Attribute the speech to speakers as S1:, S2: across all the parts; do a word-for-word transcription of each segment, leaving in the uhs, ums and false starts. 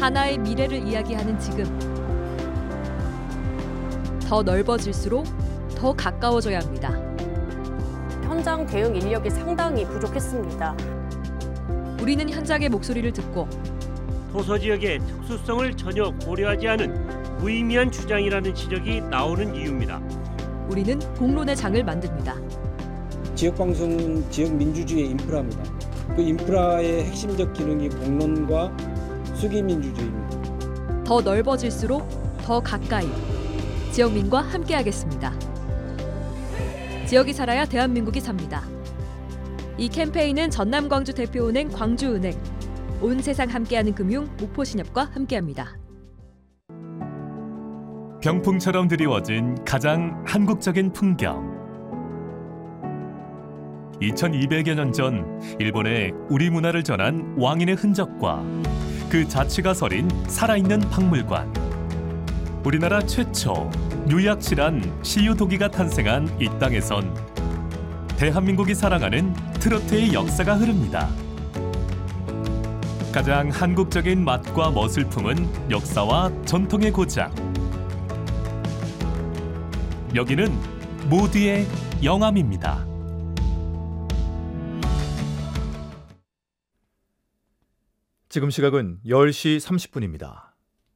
S1: 하나의 미래를 이야기하는 지금. 더 넓어질수록 더 가까워져야 합니다.
S2: 현장 대응 인력이 상당히 부족했습니다.
S1: 우리는 현장의 목소리를 듣고
S3: 도서 지역의 특수성을 전혀 고려하지 않은 무의미한 주장이라는 지적이 나오는 이유입니다.
S1: 우리는 공론의 장을 만듭니다.
S4: 지역방송은 지역 민주주의의 인프라입니다. 그 인프라의 핵심적 기능이 공론과 수기민주주의입니다.
S1: 더 넓어질수록 더 가까이 지역민과 함께하겠습니다. 지역이 살아야 대한민국이 삽니다. 이 캠페인은 전남광주 대표은행 광주은행, 온 세상 함께하는 금융 목포신협과 함께합니다.
S5: 병풍처럼 드리워진 가장 한국적인 풍경. 이천이백여 년 전 일본에 우리 문화를 전한 왕인의 흔적과 그 자취가 서린 살아있는 박물관. 우리나라 최초 유약실한 시유도기가 탄생한 이 땅에선 대한민국이 사랑하는 트로트의 역사가 흐릅니다. 가장 한국적인 맛과 멋을 품은 역사와 전통의 고장. 여기는 모두의 영암입니다.
S6: 지금 시각은 열 시 삼십 분입니다.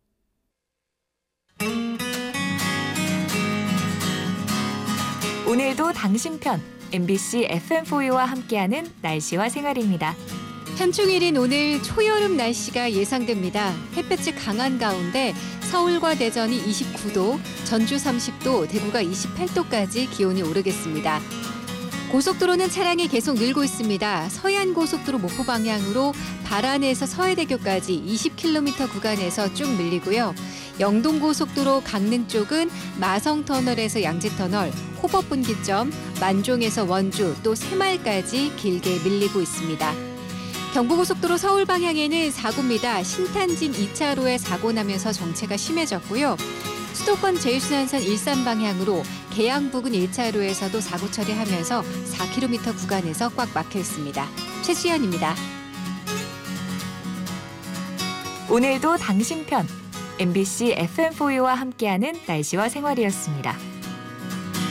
S7: 오늘도 당신 편 엠비씨 에프엠포유와 함께하는 날씨와 생활입니다.
S8: 현충일인 오늘 초여름 날씨가 예상됩니다. 햇볕이 강한 가운데 서울과 대전이 이십구 도, 전주 삼십 도, 대구가 이십팔 도까지 기온이 오르겠습니다. 고속도로는 차량이 계속 늘고 있습니다. 서해안고속도로 목포 방향으로 발안에서 서해대교까지 이십 킬로미터 구간에서 쭉 밀리고요. 영동고속도로 강릉 쪽은 마성터널에서 양재터널, 호법분기점, 만종에서 원주, 또 새마을까지 길게 밀리고 있습니다. 경부고속도로 서울 방향에는 사고입니다. 신탄진 이 차로에 사고 나면서 정체가 심해졌고요. 수도권 제일순환선 일산 방향으로 계양 부근 일 차로에서도 사고 처리하면서 사 킬로미터 구간에서 꽉 막혀 있습니다. 최수연입니다.
S7: 오늘도 당신 편 엠비씨 에프엠포유와 함께하는 날씨와 생활이었습니다.